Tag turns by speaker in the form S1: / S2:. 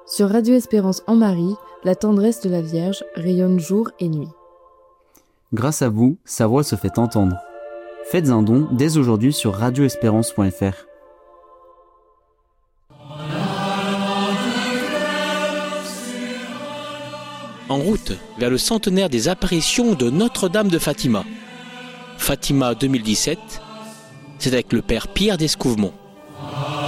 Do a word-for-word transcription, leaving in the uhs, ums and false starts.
S1: Sur Radio Espérance en Marie, la tendresse de la Vierge rayonne jour et nuit.
S2: Grâce à vous, sa voix se fait entendre. Faites un don dès aujourd'hui sur radio espérance point f r.
S3: En route vers le centenaire des apparitions de Notre-Dame de Fatima. Fatima deux mille dix-sept, c'est avec le Père Pierre d'Escouvemont.